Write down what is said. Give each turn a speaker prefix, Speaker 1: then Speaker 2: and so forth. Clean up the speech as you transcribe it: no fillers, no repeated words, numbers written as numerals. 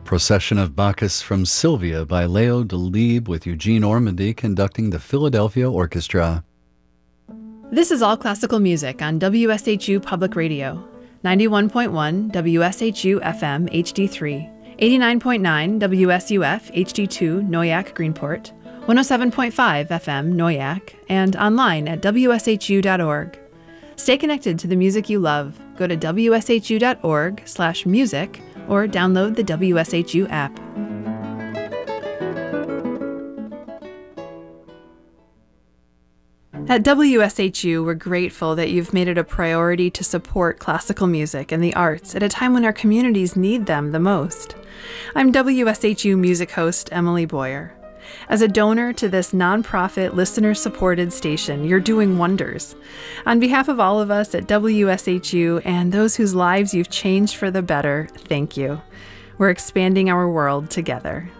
Speaker 1: Procession of Bacchus from Sylvia by Leo Delibes with Eugene Ormandy conducting the Philadelphia Orchestra.
Speaker 2: This is All Classical Music on WSHU Public Radio, 91.1 WSHU FM HD3, 89.9 WSUF HD2 Noyak Greenport, 107.5 FM Noyak, and online at wshu.org. Stay connected to the music you love. Go to wshu.org/music or download the WSHU app. At WSHU, we're grateful that you've made it a priority to support classical music and the arts at a time when our communities need them the most. I'm WSHU music host Emily Boyer. As a donor to this nonprofit, listener-supported station, you're doing wonders. On behalf of all of us at WSHU and those whose lives you've changed for the better, thank you. We're expanding our world together.